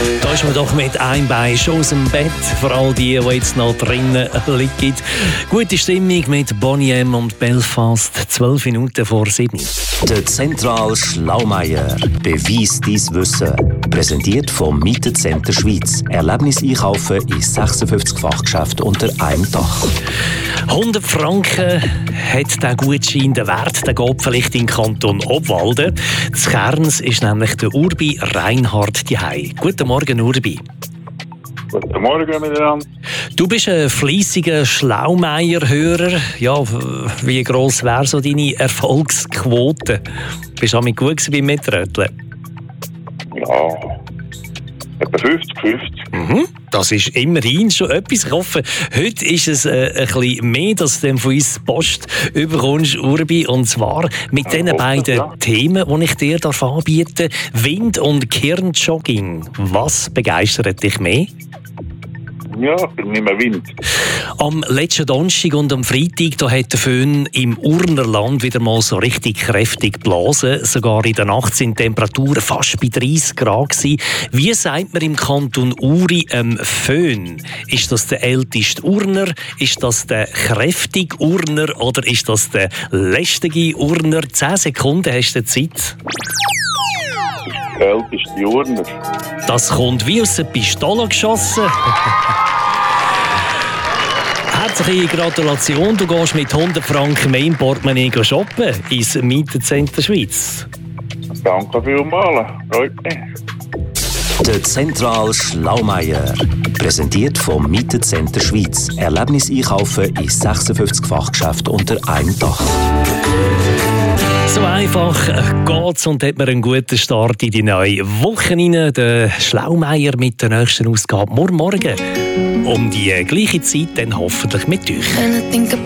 Da ist man doch mit einem Bein schon aus dem Bett, vor allem die jetzt noch drinnen liegen. Gute Stimmung mit Boney M und Belfast, 12 Minuten vor 7. Der Zentral Schlaumeier. Beweis dein Wissen. Präsentiert vom Mietecenter Schweiz. Erlebnis einkaufen in 56 Fachgeschäften unter einem Dach. 100 Franken hat der Gutschein den Wert, der geht vielleicht in den Kanton Obwalden. Zu Kerns ist nämlich der Urbi Reinhard daheim. Guten Morgen, Urbi. Guten Morgen miteinander. Du bist ein fleissiger Schlaumeier-Hörer. Ja, wie gross wäre so deine Erfolgsquote? Bist du auch mit gut beim Mitröteln? Ja, etwa 50-50. Das ist immerhin schon etwas. Ich hoffe, heute ist es ein bisschen mehr, dass du von uns Post bekommst, Urbi. Und zwar mit diesen beiden Themen, die ich dir anbieten darf. Wind- und Kirnjogging. Was begeistert dich mehr? Ja, ich bin nicht mehr Wind. Am letzten Donnerstag und am Freitag da hat der Föhn im Urnerland wieder mal so richtig kräftig geblasen. Sogar in der Nacht sind die Temperaturen fast bei 30 Grad gewesen. Wie sagt man im Kanton Uri Föhn? Ist das der älteste Urner? Ist das der kräftige Urner? Oder ist das der lästige Urner? 10 Sekunden hast du Zeit. Der älteste Urner. Das kommt wie aus der Pistole geschossen. Herzliche Gratulation, du gehst mit 100 Franken mehr im Portemonnaie shoppen ins Mietecenter Schweiz. Danke vielmals, freut mich. Der Zentral Schlaumeier. Präsentiert vom Mietecenter Schweiz. Erlebnis einkaufen in 56 Fachgeschäften unter einem Dach. So einfach geht's und hat man einen guten Start in die neue Woche rein. Der Schlaumeier mit der nächsten Ausgabe morgen um die gleiche Zeit, dann hoffentlich mit euch.